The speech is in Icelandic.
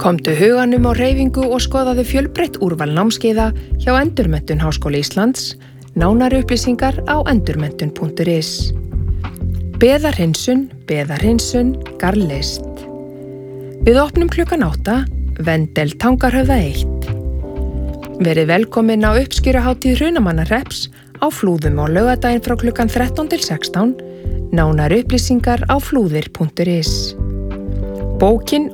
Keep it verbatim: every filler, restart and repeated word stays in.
Komdu huganum á hreyfingu og skoðaðu fjölbreytt úrval námskeiða hjá Endurmenntun Háskóla Íslands. Nánari upplýsingar á endurmenntun punktur is. Beðarhreinsun, beðarhreinsun, garðlist. Við opnum klukkan átta, Vendel Tangarhöfða eitt. Verið velkomin á uppskeruhátíð Hrunamannahrepps á Flúðum á laugardaginn frá klukkan þrettán til sextán. Nánari upplýsingar á flúðir punktur is. Bókin